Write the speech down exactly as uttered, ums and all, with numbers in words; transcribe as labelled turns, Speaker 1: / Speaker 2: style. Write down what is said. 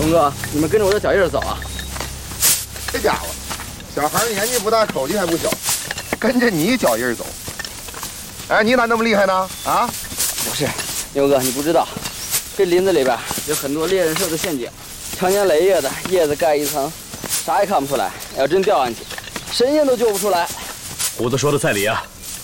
Speaker 1: 龙哥，你们跟着我的脚印走啊！
Speaker 2: 这家伙，小孩年纪不大，口气还不小，跟着你脚印走。哎，你咋那么厉害呢？啊？
Speaker 1: 不是，牛哥，你不知道，这林子里边有很多猎人设的陷阱，长年累月的，叶子盖一层，啥也看不出来。要真掉下去，神仙都救不出来。
Speaker 3: 胡子说的在理啊！